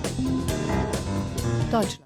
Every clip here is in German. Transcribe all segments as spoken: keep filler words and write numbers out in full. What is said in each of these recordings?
Deutschland.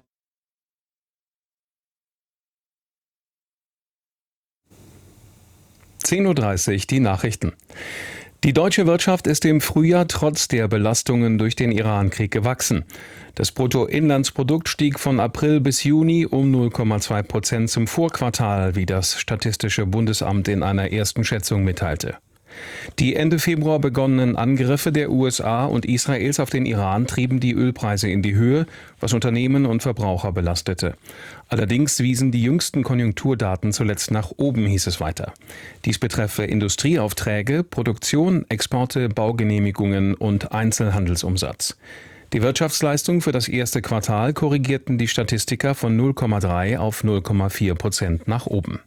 zehn Uhr dreißig, die Nachrichten. Die deutsche Wirtschaft ist im Frühjahr trotz der Belastungen durch den Iran-Krieg gewachsen. Das Bruttoinlandsprodukt stieg von April bis Juni um null Komma zwei Prozent zum Vorquartal, wie das Statistische Bundesamt in einer ersten Schätzung mitteilte. Die Ende Februar begonnenen Angriffe der U S A und Israels auf den Iran trieben die Ölpreise in die Höhe, was Unternehmen und Verbraucher belastete. Allerdings wiesen die jüngsten Konjunkturdaten zuletzt nach oben, hieß es weiter. Dies betreffe Industrieaufträge, Produktion, Exporte, Baugenehmigungen und Einzelhandelsumsatz. Die Wirtschaftsleistung für das erste Quartal korrigierten die Statistiker von null Komma drei auf null Komma vier Prozent nach oben.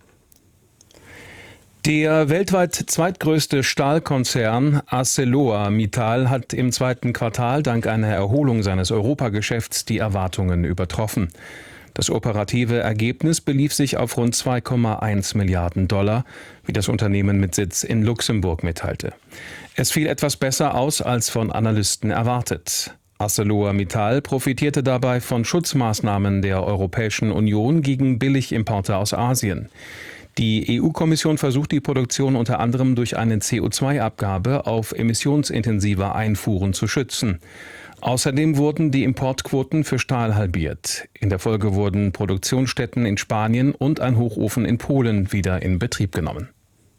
Der weltweit zweitgrößte Stahlkonzern ArcelorMittal hat im zweiten Quartal dank einer Erholung seines Europageschäfts die Erwartungen übertroffen. Das operative Ergebnis belief sich auf rund zwei Komma eins Milliarden Dollar, wie das Unternehmen mit Sitz in Luxemburg mitteilte. Es fiel etwas besser aus als von Analysten erwartet. ArcelorMittal profitierte dabei von Schutzmaßnahmen der Europäischen Union gegen Billigimporte aus Asien. Die E U-Kommission versucht die Produktion unter anderem durch eine C O zwei Abgabe auf emissionsintensive Einfuhren zu schützen. Außerdem wurden die Importquoten für Stahl halbiert. In der Folge wurden Produktionsstätten in Spanien und ein Hochofen in Polen wieder in Betrieb genommen.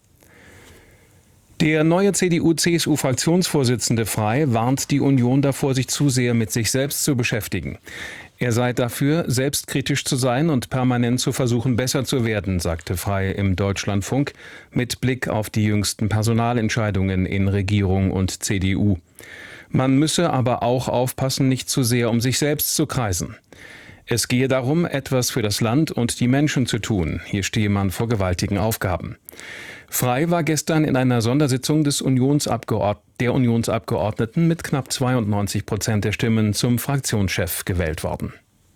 Der neue C D U-C S U-Fraktionsvorsitzende Frey warnt die Union davor, sich zu sehr mit sich selbst zu beschäftigen. Er sei dafür, selbstkritisch zu sein und permanent zu versuchen, besser zu werden, sagte Frey im Deutschlandfunk mit Blick auf die jüngsten Personalentscheidungen in Regierung und C D U. Man müsse aber auch aufpassen, nicht zu sehr um sich selbst zu kreisen. Es gehe darum, etwas für das Land und die Menschen zu tun. Hier stehe man vor gewaltigen Aufgaben. Frey war gestern in einer Sondersitzung des Unionsabgeord- der Unionsabgeordneten mit knapp zweiundneunzig Prozent der Stimmen zum Fraktionschef gewählt worden.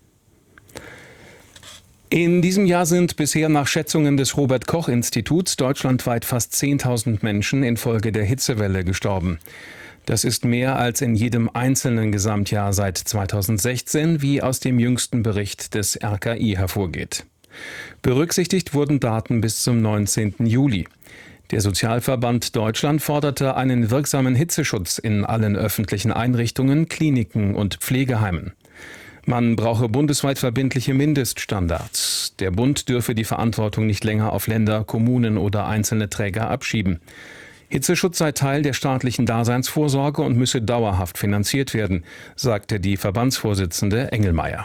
In diesem Jahr sind bisher nach Schätzungen des Robert-Koch-Instituts deutschlandweit fast zehntausend Menschen infolge der Hitzewelle gestorben. Das ist mehr als in jedem einzelnen Gesamtjahr seit zweitausendsechzehn, wie aus dem jüngsten Bericht des R K I hervorgeht. Berücksichtigt wurden Daten bis zum neunzehnten Juli. Der Sozialverband Deutschland forderte einen wirksamen Hitzeschutz in allen öffentlichen Einrichtungen, Kliniken und Pflegeheimen. Man brauche bundesweit verbindliche Mindeststandards. Der Bund dürfe die Verantwortung nicht länger auf Länder, Kommunen oder einzelne Träger abschieben. Hitzeschutz sei Teil der staatlichen Daseinsvorsorge und müsse dauerhaft finanziert werden, sagte die Verbandsvorsitzende Engelmeier.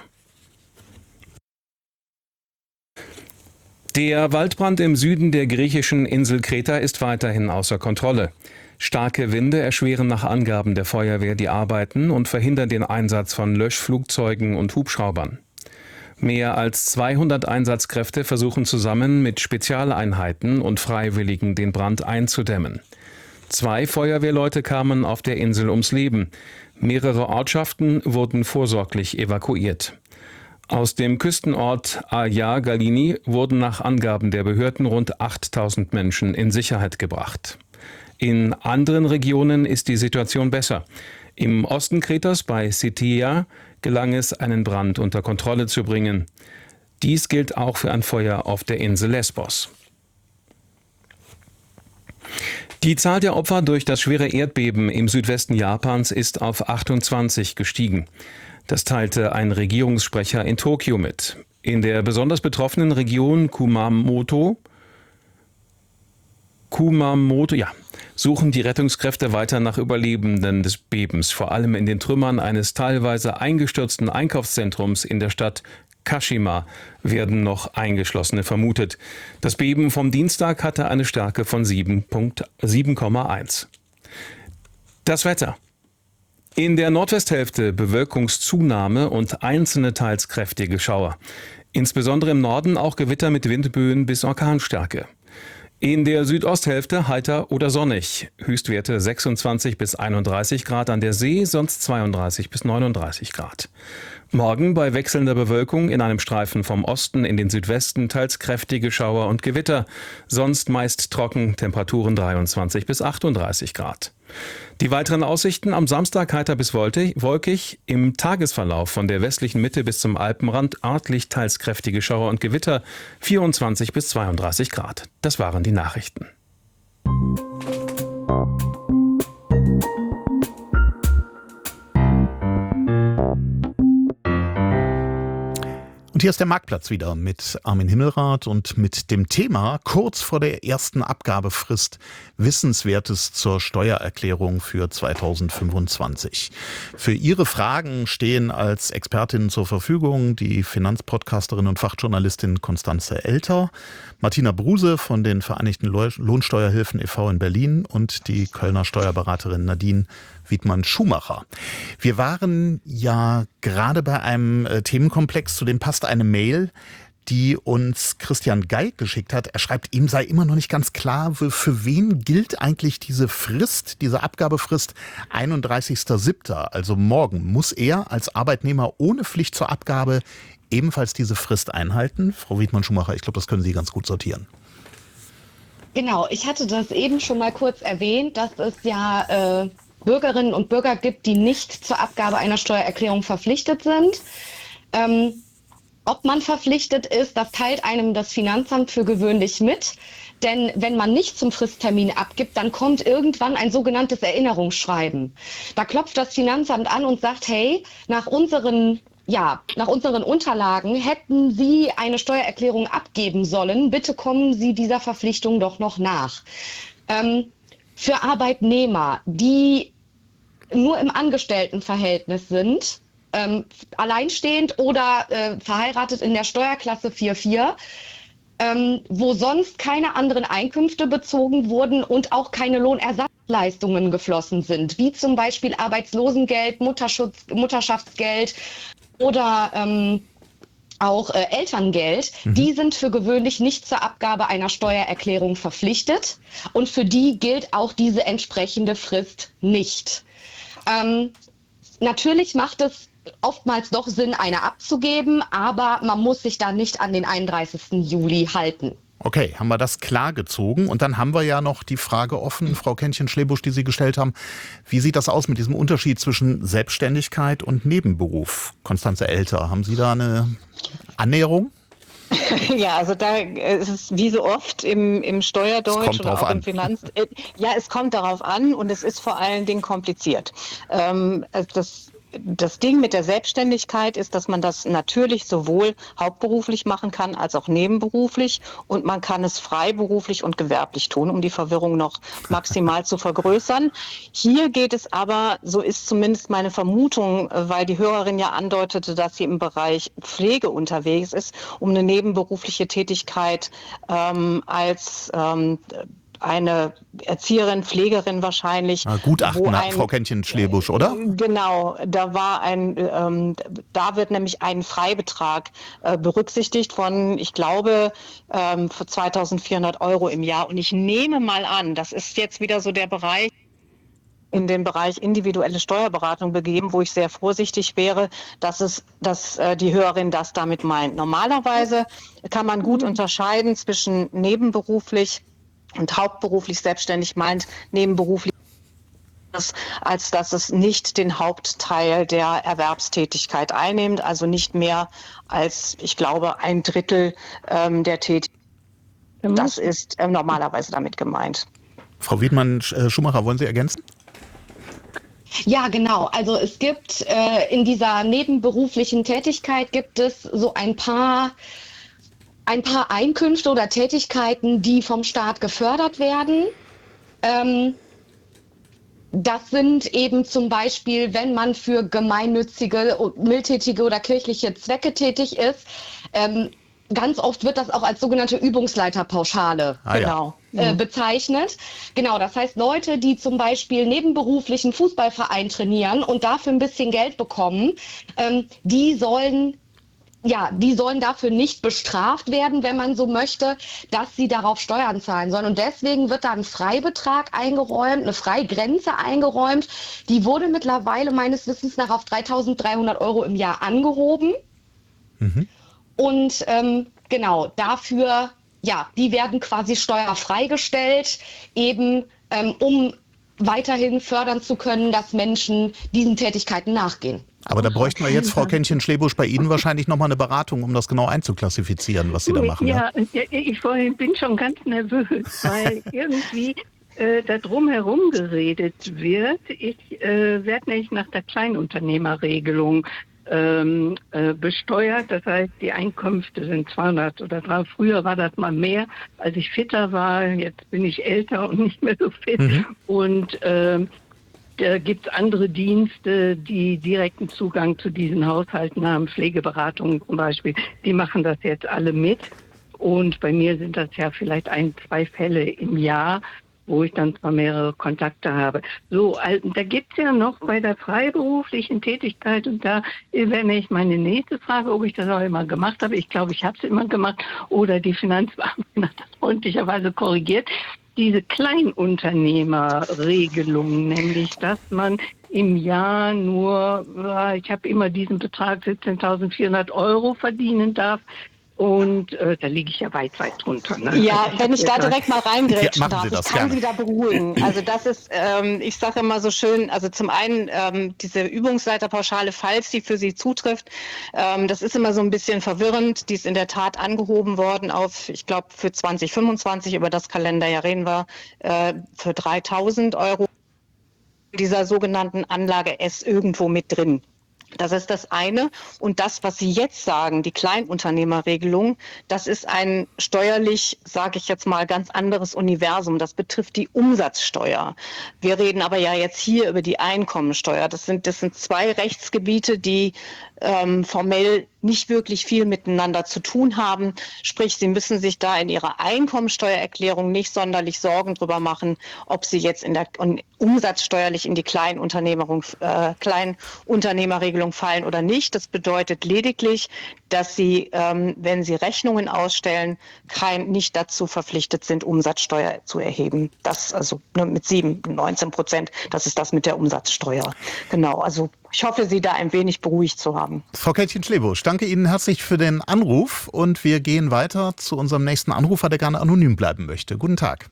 Der Waldbrand im Süden der griechischen Insel Kreta ist weiterhin außer Kontrolle. Starke Winde erschweren nach Angaben der Feuerwehr die Arbeiten und verhindern den Einsatz von Löschflugzeugen und Hubschraubern. Mehr als zweihundert Einsatzkräfte versuchen zusammen mit Spezialeinheiten und Freiwilligen den Brand einzudämmen. Zwei Feuerwehrleute kamen auf der Insel ums Leben. Mehrere Ortschaften wurden vorsorglich evakuiert. Aus dem Küstenort Aia Galini wurden nach Angaben der Behörden rund achttausend Menschen in Sicherheit gebracht. In anderen Regionen ist die Situation besser. Im Osten Kretas bei Sitia gelang es, einen Brand unter Kontrolle zu bringen. Dies gilt auch für ein Feuer auf der Insel Lesbos. Die Zahl der Opfer durch das schwere Erdbeben im Südwesten Japans ist auf achtundzwanzig gestiegen. Das teilte ein Regierungssprecher in Tokio mit. In der besonders betroffenen Region Kumamoto, Kumamoto, ja, suchen die Rettungskräfte weiter nach Überlebenden des Bebens, vor allem in den Trümmern eines teilweise eingestürzten Einkaufszentrums in der Stadt Kashima werden noch Eingeschlossene vermutet. Das Beben vom Dienstag hatte eine Stärke von sieben Komma eins. Das Wetter. In der Nordwesthälfte Bewölkungszunahme und einzelne teils kräftige Schauer. Insbesondere im Norden auch Gewitter mit Windböen bis Orkanstärke. In der Südosthälfte heiter oder sonnig. Höchstwerte sechsundzwanzig bis einunddreißig Grad an der See, sonst zweiunddreißig bis neununddreißig Grad. Morgen bei wechselnder Bewölkung in einem Streifen vom Osten in den Südwesten teils kräftige Schauer und Gewitter. Sonst meist trocken, Temperaturen dreiundzwanzig bis achtunddreißig Grad. Die weiteren Aussichten: am Samstag heiter bis wolkig, im Tagesverlauf von der westlichen Mitte bis zum Alpenrand örtlich teils kräftige Schauer und Gewitter, vierundzwanzig bis zweiunddreißig Grad. Das waren die Nachrichten. Und hier ist der Marktplatz wieder mit Armin Himmelrath und mit dem Thema kurz vor der ersten Abgabefrist Wissenswertes zur Steuererklärung für zweitausendfünfundzwanzig. Für Ihre Fragen stehen als Expertinnen zur Verfügung die Finanzpodcasterin und Fachjournalistin Constanze Elter, Martina Bruse von den Vereinigten Lohnsteuerhilfen e V in Berlin und die Kölner Steuerberaterin Nadine Wiedmann-Schumacher. Wir waren ja gerade bei einem äh, Themenkomplex, zu dem passt eine Mail, die uns Christian Geig geschickt hat. Er schreibt, ihm sei immer noch nicht ganz klar, für wen gilt eigentlich diese Frist, diese Abgabefrist einunddreißigster siebter Also morgen. Muss er als Arbeitnehmer ohne Pflicht zur Abgabe ebenfalls diese Frist einhalten? Frau Wiedmann-Schumacher, ich glaube, das können Sie ganz gut sortieren. Genau, ich hatte das eben schon mal kurz erwähnt, dass es ja äh, Bürgerinnen und Bürger gibt, die nicht zur Abgabe einer Steuererklärung verpflichtet sind. Ähm, ob man verpflichtet ist, das teilt einem das Finanzamt für gewöhnlich mit. Denn wenn man nicht zum Fristtermin abgibt, dann kommt irgendwann ein sogenanntes Erinnerungsschreiben. Da klopft das Finanzamt an und sagt, hey, nach unseren Ja, nach unseren Unterlagen hätten Sie eine Steuererklärung abgeben sollen. Bitte kommen Sie dieser Verpflichtung doch noch nach. Ähm, für Arbeitnehmer, die nur im Angestelltenverhältnis sind, ähm, alleinstehend oder äh, verheiratet in der Steuerklasse vier vier, ähm, wo sonst keine anderen Einkünfte bezogen wurden und auch keine Lohnersatzleistungen geflossen sind, wie zum Beispiel Arbeitslosengeld, Mutterschutz, Mutterschaftsgeld oder ähm, auch äh, Elterngeld, mhm. die sind für gewöhnlich nicht zur Abgabe einer Steuererklärung verpflichtet und für die gilt auch diese entsprechende Frist nicht. Ähm, natürlich macht es oftmals doch Sinn, eine abzugeben, aber man muss sich da nicht an den einunddreißigsten Juli halten. Okay, haben wir das klar gezogen. Und dann haben wir ja noch die Frage offen, Frau Kännchen-Schlebusch, die Sie gestellt haben. Wie sieht das aus mit diesem Unterschied zwischen Selbstständigkeit und Nebenberuf? Constanze Elter, haben Sie da eine Annäherung? Ja, also da ist es wie so oft im, im Steuerdeutsch oder auch an. im Finanz... Ja, es kommt darauf an und es ist vor allen Dingen kompliziert. Ähm, das Das Ding mit der Selbstständigkeit ist, dass man das natürlich sowohl hauptberuflich machen kann als auch nebenberuflich und man kann es freiberuflich und gewerblich tun, um die Verwirrung noch maximal zu vergrößern. Hier geht es aber, so ist zumindest meine Vermutung, weil die Hörerin ja andeutete, dass sie im Bereich Pflege unterwegs ist, um eine nebenberufliche Tätigkeit ähm, als ähm, eine Erzieherin, Pflegerin wahrscheinlich. Na, Gutachten, ein, Frau Kännchen-Schlebusch, oder? Genau, da war ein, ähm, da wird nämlich ein Freibetrag äh, berücksichtigt von, ich glaube, ähm, für zweitausendvierhundert Euro im Jahr. Und ich nehme mal an, das ist jetzt wieder so der Bereich, in den Bereich individuelle Steuerberatung begeben, wo ich sehr vorsichtig wäre, dass es, dass äh, die Hörerin das damit meint. Normalerweise kann man gut unterscheiden zwischen nebenberuflich und hauptberuflich. Selbstständig meint nebenberuflich, als dass es nicht den Hauptteil der Erwerbstätigkeit einnimmt, also nicht mehr als, ich glaube, ein Drittel ähm, der Tätigkeit. Das ist äh, normalerweise damit gemeint. Frau Wiedmann-Schumacher, wollen Sie ergänzen? Ja, genau. Also es gibt äh, in dieser nebenberuflichen Tätigkeit gibt es so ein paar ein paar Einkünfte oder Tätigkeiten, die vom Staat gefördert werden. Ähm, das sind eben zum Beispiel, wenn man für gemeinnützige, mildtätige oder kirchliche Zwecke tätig ist. Ähm, ganz oft wird das auch als sogenannte Übungsleiterpauschale ah, genau, ja. äh, bezeichnet. Genau, das heißt Leute, die zum Beispiel nebenberuflich einen Fußballverein trainieren und dafür ein bisschen Geld bekommen, ähm, die sollen Ja, die sollen dafür nicht bestraft werden, wenn man so möchte, dass sie darauf Steuern zahlen sollen. Und deswegen wird da ein Freibetrag eingeräumt, eine Freigrenze eingeräumt. Die wurde mittlerweile meines Wissens nach auf dreitausenddreihundert Euro im Jahr angehoben. Mhm. Und ähm, genau, dafür, ja, die werden quasi steuerfrei gestellt, eben ähm, um weiterhin fördern zu können, dass Menschen diesen Tätigkeiten nachgehen. Aber da bräuchten wir jetzt, Frau Kännchen-Schlebusch, bei Ihnen wahrscheinlich nochmal eine Beratung, um das genau einzuklassifizieren, was Sie da machen. Ja, ja, ich vorhin bin schon ganz nervös, weil irgendwie äh, da drumherum geredet wird. Ich äh, werde nämlich nach der Kleinunternehmerregelung ähm, äh, besteuert. Das heißt, die Einkünfte sind zweihundert oder dreihundert. Früher war das mal mehr, als ich fitter war. Jetzt bin ich älter und nicht mehr so fit. Mhm. Und ähm, da gibt es andere Dienste, die direkten Zugang zu diesen Haushalten haben, Pflegeberatungen zum Beispiel. Die machen das jetzt alle mit. Und bei mir sind das ja vielleicht ein, zwei Fälle im Jahr, wo ich dann zwar mehrere Kontakte habe. So, also, da gibt es ja noch bei der freiberuflichen Tätigkeit, und da wäre nämlich meine nächste Frage, ob ich das auch immer gemacht habe. Ich glaube, ich habe es immer gemacht. Oder die Finanzbeamtin hat das freundlicherweise korrigiert. Diese Kleinunternehmerregelung, nämlich dass man im Jahr nur, ich habe immer diesen Betrag siebzehntausendvierhundert Euro verdienen darf. Und äh, da liege ich ja weit, weit drunter. Ne? Ja, also wenn ich da direkt mal reingrätschen ja, darf, ich das kann gerne. Sie da beruhigen. Also das ist, ähm, ich sage immer so schön, also zum einen ähm, diese Übungsleiterpauschale, falls die für Sie zutrifft, ähm, das ist immer so ein bisschen verwirrend. Die ist in der Tat angehoben worden auf, ich glaube, für zwanzig fünfundzwanzig, über das Kalenderjahr reden wir, äh, für dreitausend Euro. Dieser sogenannten Anlage S irgendwo mit drin. Das ist das eine. Und das, was Sie jetzt sagen, die Kleinunternehmerregelung, das ist ein steuerlich, sage ich jetzt mal, ganz anderes Universum. Das betrifft die Umsatzsteuer. Wir reden aber ja jetzt hier über die Einkommensteuer. Das sind, das sind zwei Rechtsgebiete, die ähm, formell nicht wirklich viel miteinander zu tun haben. Sprich, Sie müssen sich da in Ihrer Einkommensteuererklärung nicht sonderlich Sorgen drüber machen, ob Sie jetzt in der um, umsatzsteuerlich in die Kleinunternehmerung, äh, Kleinunternehmerregelung fallen oder nicht. Das bedeutet lediglich, dass Sie, ähm, wenn Sie Rechnungen ausstellen, kein, nicht dazu verpflichtet sind, Umsatzsteuer zu erheben. Das also ne, mit sieben, neunzehn Prozent, das ist das mit der Umsatzsteuer. Genau, also ich hoffe, Sie da ein wenig beruhigt zu haben. Frau Kännchen-Schlebusch, danke Ihnen herzlich für den Anruf und wir gehen weiter zu unserem nächsten Anrufer, der gerne anonym bleiben möchte. Guten Tag.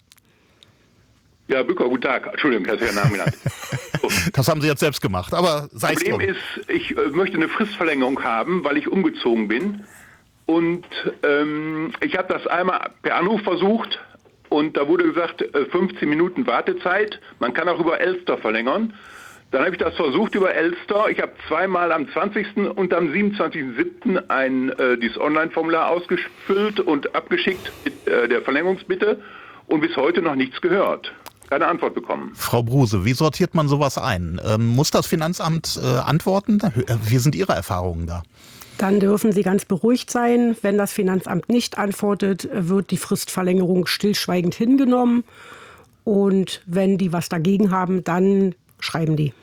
Ja, Bücker, guten Tag. Entschuldigung, ich habe Ihren Namen genannt. So. Das haben Sie jetzt selbst gemacht, aber sei es drum. Problem ist, ich äh, möchte eine Fristverlängerung haben, weil ich umgezogen bin. Und ähm, ich habe das einmal per Anruf versucht und da wurde gesagt, äh, fünfzehn Minuten Wartezeit. Man kann auch über Elster verlängern. Dann habe ich das versucht über Elster. Ich habe zweimal am zwanzigsten und am siebenundzwanzigsten siebten ein äh, dieses Online-Formular ausgefüllt und abgeschickt mit äh, der Verlängerungsbitte und bis heute noch nichts gehört. Keine Antwort bekommen. Frau Bruse, wie sortiert man sowas ein? Ähm, muss das Finanzamt äh, antworten? Wie sind Ihre Erfahrungen da? Dann dürfen Sie ganz beruhigt sein. Wenn das Finanzamt nicht antwortet, wird die Fristverlängerung stillschweigend hingenommen. Und wenn die was dagegen haben, dann schreiben die.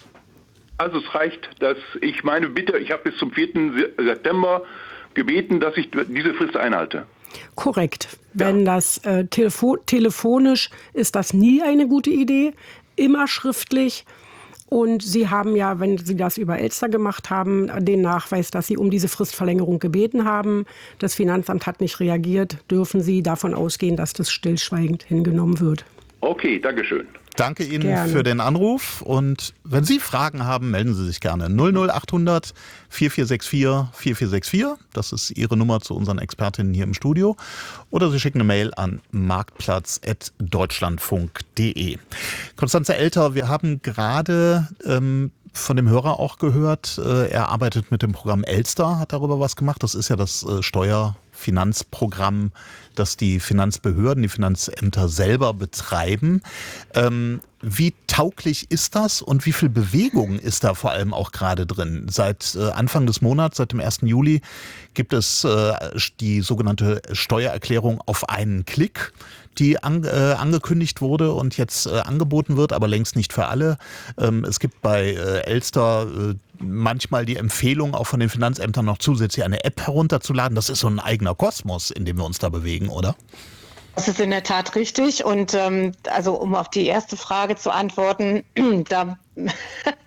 Also es reicht, dass ich meine Bitte, ich habe bis zum vierten September gebeten, dass ich diese Frist einhalte. Korrekt. Wenn ja. das äh, telefo- telefonisch ist das nie eine gute Idee, immer schriftlich. Und Sie haben ja, wenn Sie das über Elster gemacht haben, den Nachweis, dass Sie um diese Fristverlängerung gebeten haben. Das Finanzamt hat nicht reagiert. Dürfen Sie davon ausgehen, dass das stillschweigend hingenommen wird. Okay, Dankeschön. Danke Ihnen Gerne. für den Anruf und wenn Sie Fragen haben, melden Sie sich gerne. null null achthundert vierundvierzig sechsundvierzig vierundvierzig sechsundvierzig, das ist Ihre Nummer zu unseren Expertinnen hier im Studio. Oder Sie schicken eine Mail an marktplatz at deutschlandfunk punkt de. Konstanze Elter, wir haben gerade ähm, von dem Hörer auch gehört, äh, er arbeitet mit dem Programm Elster, hat darüber was gemacht. Das ist ja das äh, Steuerfinanzprogramm, das die Finanzbehörden, die Finanzämter selber betreiben. Ähm, wie tauglich ist das und wie viel Bewegung ist da vor allem auch gerade drin? Seit äh, Anfang des Monats, seit dem ersten Juli, gibt es äh, die sogenannte Steuererklärung auf einen Klick, die an, äh, angekündigt wurde und jetzt äh, angeboten wird, aber längst nicht für alle. Ähm, es gibt bei äh, Elster äh, manchmal die Empfehlung, auch von den Finanzämtern noch zusätzlich eine App herunterzuladen. Das ist so ein eigener Kosmos, in dem wir uns da bewegen, oder? Das ist in der Tat richtig. Und ähm, also um auf die erste Frage zu antworten, da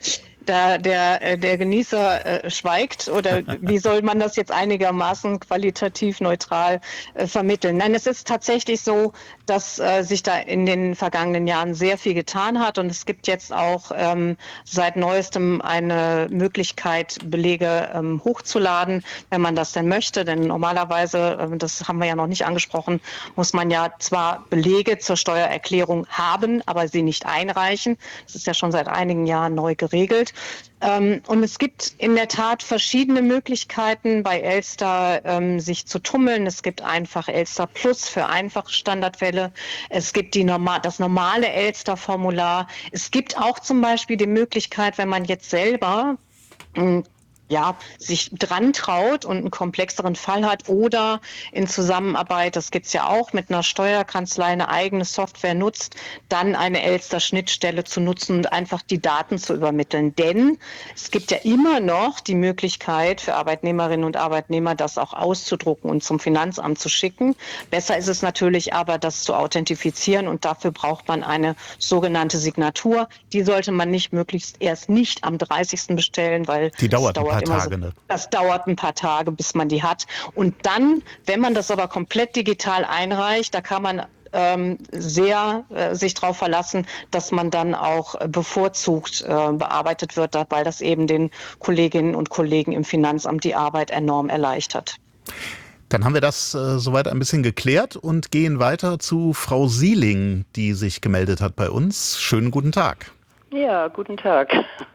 der, der, der Genießer äh, schweigt oder wie soll man das jetzt einigermaßen qualitativ neutral äh, vermitteln? Nein, es ist tatsächlich so, dass äh, sich da in den vergangenen Jahren sehr viel getan hat und es gibt jetzt auch ähm, seit neuestem eine Möglichkeit, Belege ähm, hochzuladen, wenn man das denn möchte, denn normalerweise, äh, das haben wir ja noch nicht angesprochen, muss man ja zwar Belege zur Steuererklärung haben, aber sie nicht einreichen. Das ist ja schon seit einigen Jahren neu geregelt. Ähm, und es gibt in der Tat verschiedene Möglichkeiten bei Elster ähm, sich zu tummeln. Es gibt einfach Elster Plus für einfache Standardfälle. Es gibt die normal, das normale Elster-Formular. Es gibt auch zum Beispiel die Möglichkeit, wenn man jetzt selber mh, ja, sich dran traut und einen komplexeren Fall hat oder in Zusammenarbeit, das gibt's ja auch, mit einer Steuerkanzlei eine eigene Software nutzt, dann eine Elster-Schnittstelle zu nutzen und einfach die Daten zu übermitteln. Denn es gibt ja immer noch die Möglichkeit für Arbeitnehmerinnen und Arbeitnehmer, das auch auszudrucken und zum Finanzamt zu schicken. Besser ist es natürlich aber, das zu authentifizieren und dafür braucht man eine sogenannte Signatur. Die sollte man nicht möglichst erst nicht am dreißigsten bestellen, weil die dauert, dauert Tage, so, ne? Das dauert ein paar Tage, bis man die hat. Und dann, wenn man das aber komplett digital einreicht, da kann man ähm, sehr äh, sich darauf verlassen, dass man dann auch äh, bevorzugt äh, bearbeitet wird, weil das eben den Kolleginnen und Kollegen im Finanzamt die Arbeit enorm erleichtert. Dann haben wir das äh, soweit ein bisschen geklärt und gehen weiter zu Frau Sieling, die sich gemeldet hat bei uns. Schönen guten Tag. Ja, guten Tag.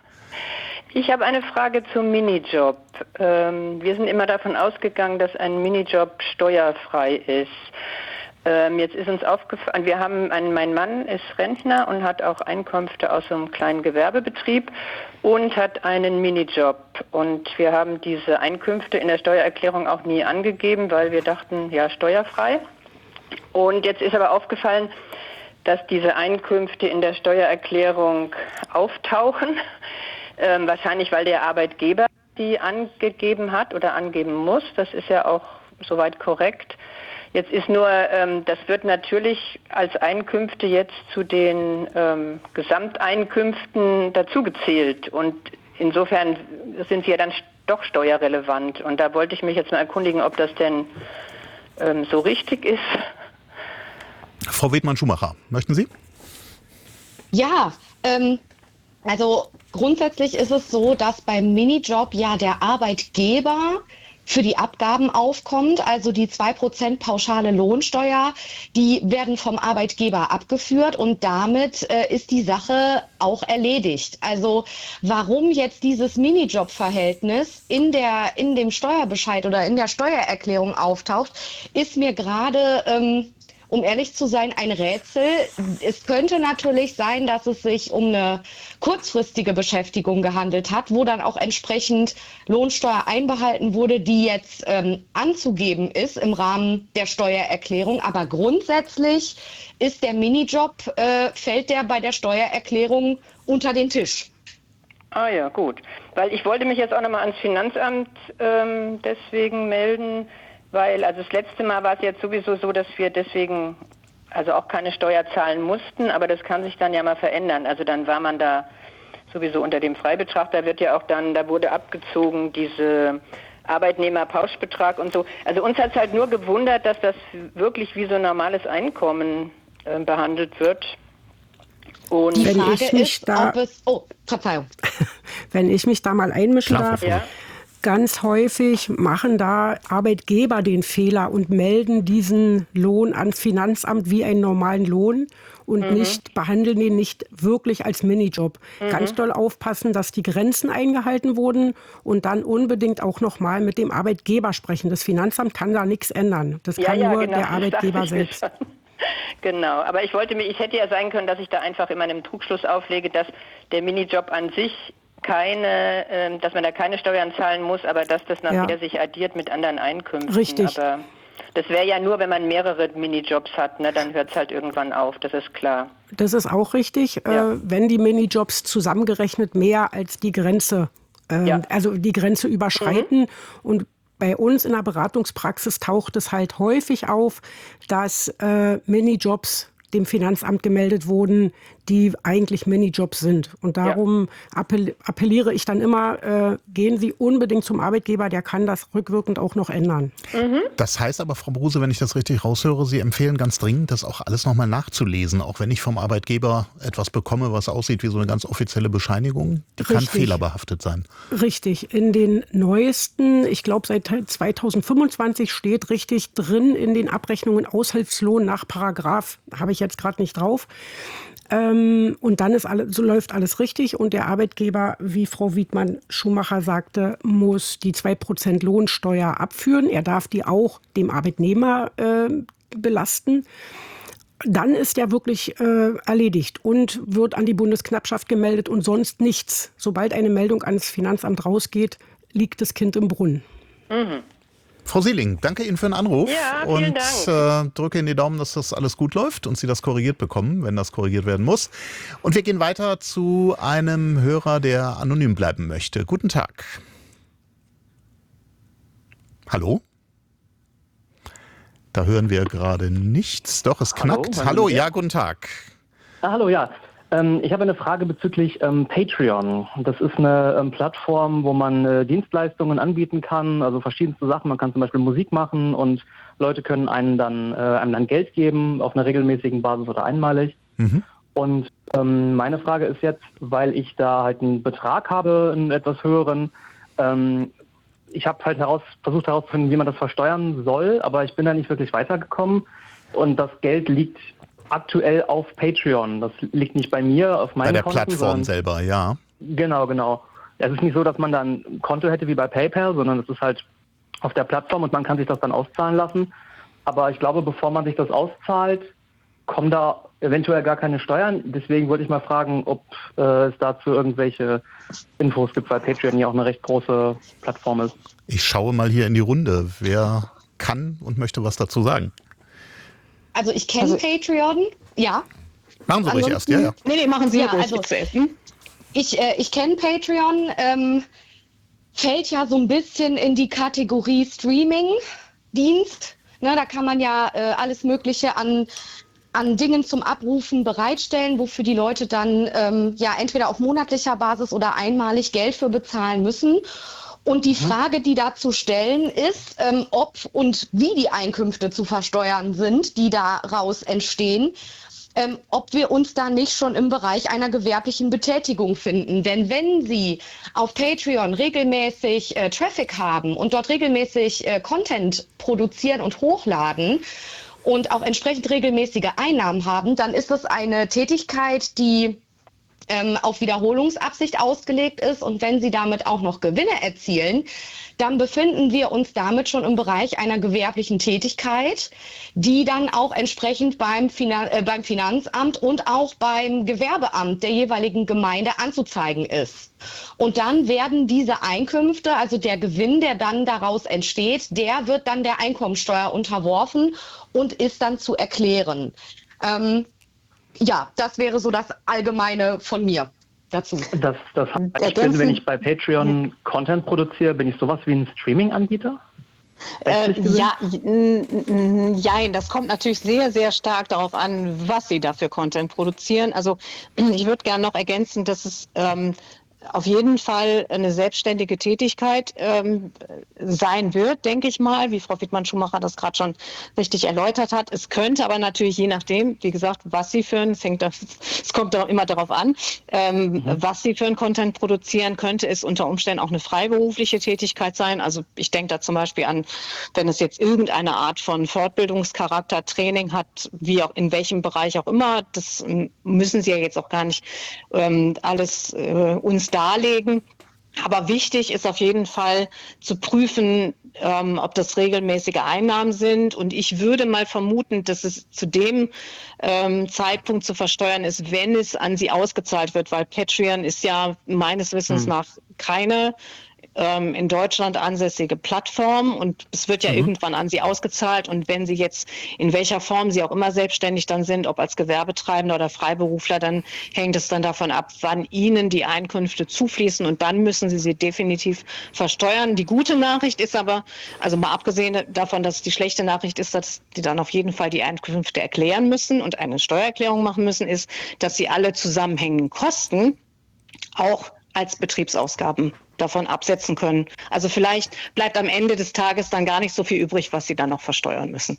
Ich habe eine Frage zum Minijob. Ähm, wir sind immer davon ausgegangen, dass ein Minijob steuerfrei ist. Ähm, jetzt ist uns aufgefallen, wir haben einen, mein Mann ist Rentner und hat auch Einkünfte aus so einem kleinen Gewerbebetrieb und hat einen Minijob. Und wir haben diese Einkünfte in der Steuererklärung auch nie angegeben, weil wir dachten, ja, steuerfrei. Und jetzt ist aber aufgefallen, dass diese Einkünfte in der Steuererklärung auftauchen. Ähm, wahrscheinlich, weil der Arbeitgeber die angegeben hat oder angeben muss. Das ist ja auch soweit korrekt. Jetzt ist nur, ähm, das wird natürlich als Einkünfte jetzt zu den ähm, Gesamteinkünften dazugezählt. Und insofern sind sie ja dann doch steuerrelevant. Und da wollte ich mich jetzt mal erkundigen, ob das denn ähm, so richtig ist. Frau Wedmann-Schumacher, möchten Sie? Ja, ähm, also grundsätzlich ist es so, dass beim Minijob ja der Arbeitgeber für die Abgaben aufkommt, also die zwei Prozent pauschale Lohnsteuer, die werden vom Arbeitgeber abgeführt und damit äh, ist die Sache auch erledigt. Also warum jetzt dieses Minijob-Verhältnis in der, in dem Steuerbescheid oder in der Steuererklärung auftaucht, ist mir gerade... Ähm, Um ehrlich zu sein, ein Rätsel. Es könnte natürlich sein, dass es sich um eine kurzfristige Beschäftigung gehandelt hat, wo dann auch entsprechend Lohnsteuer einbehalten wurde, die jetzt ähm, anzugeben ist im Rahmen der Steuererklärung. Aber grundsätzlich ist der Minijob, äh, fällt der bei der Steuererklärung unter den Tisch. Ah ja, gut. Weil ich wollte mich jetzt auch nochmal ans Finanzamt ähm, deswegen melden. Weil, also das letzte Mal war es jetzt sowieso so, dass wir deswegen also auch keine Steuer zahlen mussten, aber das kann sich dann ja mal verändern. Also dann war man da sowieso unter dem Freibetrag, da wird ja auch dann, da wurde abgezogen diese Arbeitnehmerpauschbetrag und so. Also uns hat es halt nur gewundert, dass das wirklich wie so ein normales Einkommen äh, behandelt wird. Und Die Wenn Frage ich mich ist, da- ob es... Oh, Verzeihung. Wenn ich mich da mal einmischen Klar, darf. Frau ja. Ganz häufig machen da Arbeitgeber den Fehler und melden diesen Lohn ans Finanzamt wie einen normalen Lohn und Mhm. nicht behandeln den nicht wirklich als Minijob. Mhm. Ganz doll aufpassen, dass die Grenzen eingehalten wurden und dann unbedingt auch noch mal mit dem Arbeitgeber sprechen. Das Finanzamt kann da nichts ändern. Das Ja, kann ja, nur genau, der das Arbeitgeber dachte ich mir selbst. schon. Genau, aber ich wollte mir, ich hätte ja sein können, dass ich da einfach in meinem Trugschluss auflege, dass der Minijob an sich keine, äh, dass man da keine Steuern zahlen muss, aber dass das nachher Ja. sich addiert mit anderen Einkünften. Richtig. Aber das wäre ja nur, wenn man mehrere Minijobs hat, ne, dann hört es halt irgendwann auf, das ist klar. Das ist auch richtig, Ja. äh, wenn die Minijobs zusammengerechnet mehr als die Grenze, äh, Ja. also die Grenze überschreiten. Und bei uns in der Beratungspraxis taucht es halt häufig auf, dass äh, Minijobs dem Finanzamt gemeldet wurden, die eigentlich Minijobs sind. Und darum ja. appell- appelliere ich dann immer, äh, gehen Sie unbedingt zum Arbeitgeber, der kann das rückwirkend auch noch ändern. Mhm. Das heißt aber, Frau Bruse, wenn ich das richtig raushöre, Sie empfehlen ganz dringend, das auch alles nochmal nachzulesen, auch wenn ich vom Arbeitgeber etwas bekomme, was aussieht wie so eine ganz offizielle Bescheinigung, die Richtig. kann fehlerbehaftet sein. Richtig. In den neuesten, ich glaube seit zweitausendfünfundzwanzig steht richtig drin in den Abrechnungen Aushilfslohn nach Paragraph, habe ich jetzt gerade nicht drauf. Ähm, und dann ist alles, so läuft alles richtig und der Arbeitgeber, wie Frau Wiedmann-Schumacher sagte, muss die zwei Prozent Lohnsteuer abführen. Er darf die auch dem Arbeitnehmer äh, belasten. Dann ist er wirklich äh, erledigt und wird an die Bundesknappschaft gemeldet und sonst nichts. Sobald eine Meldung ans Finanzamt rausgeht, liegt das Kind im Brunnen. Mhm. Frau Seeling, danke Ihnen für den Anruf ja, und äh, drücke in die Daumen, dass das alles gut läuft und Sie das korrigiert bekommen, wenn das korrigiert werden muss. Und wir gehen weiter zu einem Hörer, der anonym bleiben möchte. Guten Tag. Hallo? Da hören wir gerade nichts. Doch, es knackt. Hallo, Hallo ja, guten Tag. Ah, hallo, ja. Ähm, ich habe eine Frage bezüglich ähm, Patreon. Das ist eine ähm, Plattform, wo man äh, Dienstleistungen anbieten kann, also verschiedenste Sachen. Man kann zum Beispiel Musik machen und Leute können einen dann, äh, einem dann Geld geben, auf einer regelmäßigen Basis oder einmalig. Mhm. Und ähm, meine Frage ist jetzt, weil ich da halt einen Betrag habe, einen etwas höheren, ähm, ich habe halt heraus, versucht herauszufinden, wie man das versteuern soll, aber ich bin da nicht wirklich weitergekommen und das Geld liegt aktuell auf Patreon. Das liegt nicht bei mir, auf meinen Konten. Bei der Plattform selber, ja. Genau, genau. Es ist nicht so, dass man dann ein Konto hätte wie bei PayPal, sondern es ist halt auf der Plattform und man kann sich das dann auszahlen lassen. Aber ich glaube, bevor man sich das auszahlt, kommen da eventuell gar keine Steuern. Deswegen wollte ich mal fragen, ob äh, es dazu irgendwelche Infos gibt, weil Patreon ja auch eine recht große Plattform ist. Ich schaue mal hier in die Runde. Wer kann und möchte was dazu sagen? Also ich kenne also, Patreon, ja. Machen Sie ruhig erst, ja, ja. Nee, nee, machen Sie ja, ruhig also, zuerst. Hm? Ich, äh, ich kenne Patreon, ähm, fällt ja so ein bisschen in die Kategorie Streaming-Dienst. Ne, da kann man ja äh, alles Mögliche an, an Dingen zum Abrufen bereitstellen, wofür die Leute dann ähm, ja entweder auf monatlicher Basis oder einmalig Geld für bezahlen müssen. Und die Frage, die da zu stellen ist, ähm, ob und wie die Einkünfte zu versteuern sind, die daraus entstehen, ähm, ob wir uns da nicht schon im Bereich einer gewerblichen Betätigung finden. Denn wenn Sie auf Patreon regelmäßig äh, Traffic haben und dort regelmäßig äh, Content produzieren und hochladen und auch entsprechend regelmäßige Einnahmen haben, dann ist das eine Tätigkeit, die Ähm, auf Wiederholungsabsicht ausgelegt ist und wenn Sie damit auch noch Gewinne erzielen, dann befinden wir uns damit schon im Bereich einer gewerblichen Tätigkeit, die dann auch entsprechend beim, Finan- äh, beim Finanzamt und auch beim Gewerbeamt der jeweiligen Gemeinde anzuzeigen ist. Und dann werden diese Einkünfte, also der Gewinn, der dann daraus entsteht, der wird dann der Einkommensteuer unterworfen und ist dann zu erklären. Ähm, Ja, das wäre so das Allgemeine von mir dazu. Das, das heißt, ich bin, wenn ich bei Patreon Content produziere, bin ich sowas wie ein Streaming-Anbieter? Äh, ja, nein, das kommt natürlich sehr, sehr stark darauf an, was Sie da für Content produzieren. Also ich würde gerne noch ergänzen, dass es ähm, auf jeden Fall eine selbstständige Tätigkeit ähm, sein wird, denke ich mal, wie Frau Wiedmann-Schumacher das gerade schon richtig erläutert hat. Es könnte aber natürlich, je nachdem, wie gesagt, was Sie für ein, fängt das, es kommt auch immer darauf an, ähm, mhm. was Sie für einen Content produzieren, könnte es unter Umständen auch eine freiberufliche Tätigkeit sein. Also ich denke da zum Beispiel an, wenn es jetzt irgendeine Art von Fortbildungscharakter, Training hat, wie auch in welchem Bereich auch immer, das müssen Sie ja jetzt auch gar nicht ähm, alles äh, uns darlegen. Aber wichtig ist auf jeden Fall zu prüfen, ähm, ob das regelmäßige Einnahmen sind. Und ich würde mal vermuten, dass es zu dem ähm, Zeitpunkt zu versteuern ist, wenn es an Sie ausgezahlt wird, weil Patreon ist ja meines Wissens hm. nach keine ähm, in Deutschland ansässige Plattform und es wird ja mhm. irgendwann an Sie ausgezahlt. Und wenn Sie jetzt, in welcher Form Sie auch immer selbstständig dann sind, ob als Gewerbetreibender oder Freiberufler, dann hängt es dann davon ab, wann Ihnen die Einkünfte zufließen und dann müssen Sie sie definitiv versteuern. Die gute Nachricht ist aber, also mal abgesehen davon, dass die schlechte Nachricht ist, dass die dann auf jeden Fall die Einkünfte erklären müssen und eine Steuererklärung machen müssen, ist, dass Sie alle zusammenhängenden Kosten auch als Betriebsausgaben davon absetzen können. Also vielleicht bleibt am Ende des Tages dann gar nicht so viel übrig, was Sie dann noch versteuern müssen.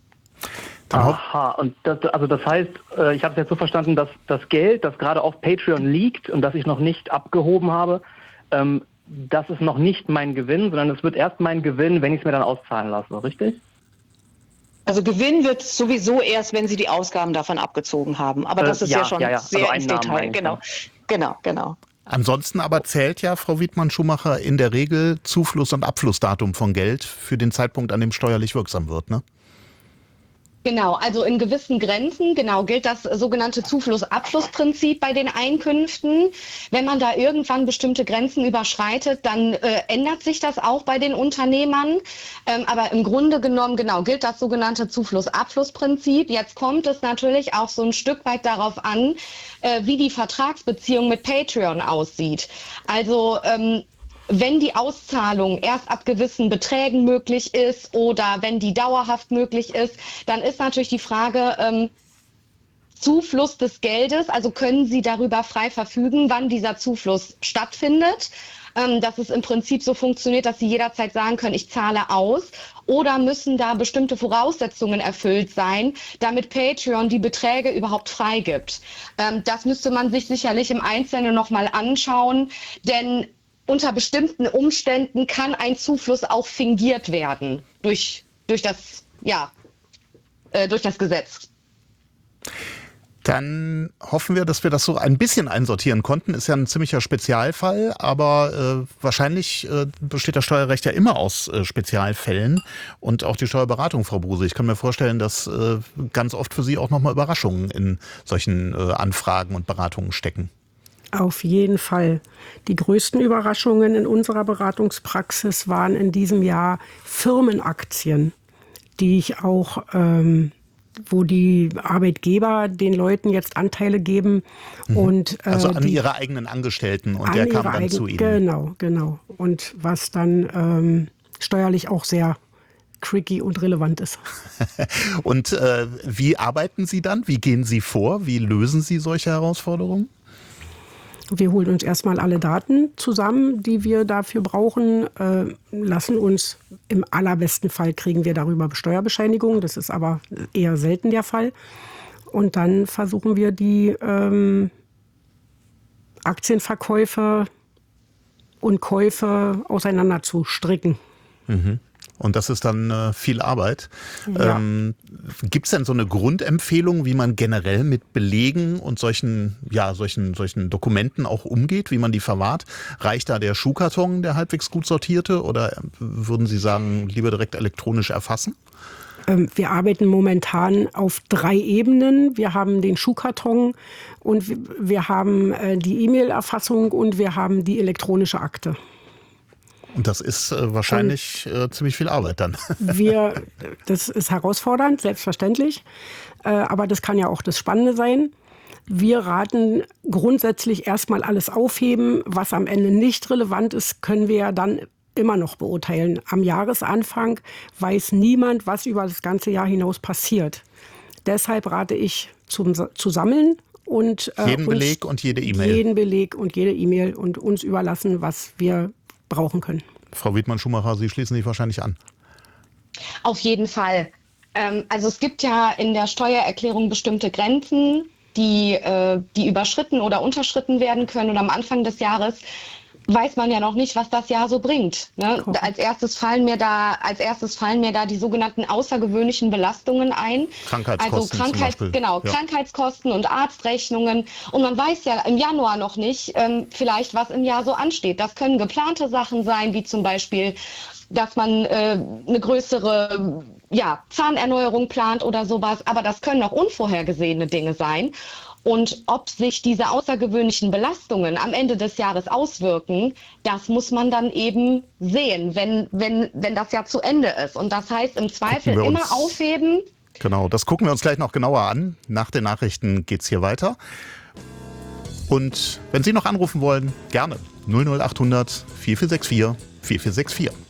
Aha, und das, also das heißt, ich habe es jetzt so verstanden, dass das Geld, das gerade auf Patreon liegt und das ich noch nicht abgehoben habe, ähm, das ist noch nicht mein Gewinn, sondern es wird erst mein Gewinn, wenn ich es mir dann auszahlen lasse, richtig? Also Gewinn wird sowieso erst, wenn Sie die Ausgaben davon abgezogen haben. Aber das ist äh, ja, ja schon ja, ja. sehr also ins Detail. Genau, genau, genau. Ansonsten aber zählt ja, Frau Wiedmann-Schumacher, in der Regel Zufluss- und Abflussdatum von Geld für den Zeitpunkt, an dem steuerlich wirksam wird, ne? Genau, also in gewissen Grenzen, genau, gilt das sogenannte Zufluss-Abfluss-Prinzip bei den Einkünften. Wenn man da irgendwann bestimmte Grenzen überschreitet, dann äh, ändert sich das auch bei den Unternehmern. Ähm, aber im Grunde genommen, genau, gilt das sogenannte Zufluss-Abfluss-Prinzip. Jetzt kommt es natürlich auch so ein Stück weit darauf an, äh, wie die Vertragsbeziehung mit Patreon aussieht. Also, ähm, wenn die Auszahlung erst ab gewissen Beträgen möglich ist oder wenn die dauerhaft möglich ist, dann ist natürlich die Frage, ähm, Zufluss des Geldes, also können Sie darüber frei verfügen, wann dieser Zufluss stattfindet, ähm, dass es im Prinzip so funktioniert, dass Sie jederzeit sagen können, ich zahle aus, oder müssen da bestimmte Voraussetzungen erfüllt sein, damit Patreon die Beträge überhaupt freigibt. Ähm, das müsste man sich sicherlich im Einzelnen nochmal anschauen, denn unter bestimmten Umständen kann ein Zufluss auch fingiert werden durch, durch, das, ja, äh, durch das Gesetz. Dann hoffen wir, dass wir das so ein bisschen einsortieren konnten. Ist ja ein ziemlicher Spezialfall, aber äh, wahrscheinlich äh, besteht das Steuerrecht ja immer aus äh, Spezialfällen und auch die Steuerberatung, Frau Bruse. Ich kann mir vorstellen, dass äh, ganz oft für Sie auch nochmal Überraschungen in solchen äh, Anfragen und Beratungen stecken. Auf jeden Fall. Die größten Überraschungen in unserer Beratungspraxis waren in diesem Jahr Firmenaktien, die ich auch, ähm, wo die Arbeitgeber den Leuten jetzt Anteile geben. Mhm. Und, äh, also an die, ihre eigenen Angestellten und der kam dann eigen, zu Ihnen. Genau, genau. Und was dann ähm, steuerlich auch sehr tricky und relevant ist. Und äh, wie arbeiten Sie dann? Wie gehen Sie vor? Wie lösen Sie solche Herausforderungen? Wir holen uns erstmal alle Daten zusammen, die wir dafür brauchen, äh, lassen uns, im allerbesten Fall kriegen wir darüber Steuerbescheinigungen, das ist aber eher selten der Fall. Und dann versuchen wir die ähm, Aktienverkäufe und Käufe auseinander zu stricken. Mhm. Und das ist dann äh, viel Arbeit. Ja. Ähm, gibt es denn so eine Grundempfehlung, wie man generell mit Belegen und solchen, ja, solchen, solchen Dokumenten auch umgeht, wie man die verwahrt? Reicht da der Schuhkarton, der halbwegs gut sortierte, oder würden Sie sagen, lieber direkt elektronisch erfassen? Ähm, wir arbeiten momentan auf drei Ebenen. Wir haben den Schuhkarton und wir, wir haben äh, die E-Mail-Erfassung und wir haben die elektronische Akte. Und das ist äh, wahrscheinlich äh, ziemlich viel Arbeit dann. Wir, das ist herausfordernd, selbstverständlich. Äh, aber das kann ja auch das Spannende sein. Wir raten grundsätzlich erstmal alles aufheben. Was am Ende nicht relevant ist, können wir ja dann immer noch beurteilen. Am Jahresanfang weiß niemand, was über das ganze Jahr hinaus passiert. Deshalb rate ich zum, zu sammeln. Und, äh, jeden Beleg und jede E-Mail. Jeden Beleg und jede E-Mail und uns überlassen, was wir brauchen können. Frau Wiedmann-Schumacher, Sie schließen sich wahrscheinlich an. Auf jeden Fall. Ähm, also es gibt ja in der Steuererklärung bestimmte Grenzen, die, äh, die überschritten oder unterschritten werden können. Und am Anfang des Jahres weiß man ja noch nicht, was das Jahr so bringt. Ne? Cool. Als erstes fallen mir da, als erstes fallen mir da die sogenannten außergewöhnlichen Belastungen ein. Krankheitskosten also Krankheits, zum Beispiel. Genau, ja. Krankheitskosten und Arztrechnungen. Und man weiß ja im Januar noch nicht, ähm, vielleicht was im Jahr so ansteht. Das können geplante Sachen sein, wie zum Beispiel, dass man äh, eine größere ja, Zahnerneuerung plant oder sowas. Aber das können auch unvorhergesehene Dinge sein. Und ob sich diese außergewöhnlichen Belastungen am Ende des Jahres auswirken, das muss man dann eben sehen, wenn, wenn, wenn das Jahr zu Ende ist. Und das heißt im Zweifel wir immer uns- aufheben. Genau, das gucken wir uns gleich noch genauer an. Nach den Nachrichten geht's hier weiter. Und wenn Sie noch anrufen wollen, gerne null null acht hundert vier vier sechs vier vier vier sechs vier.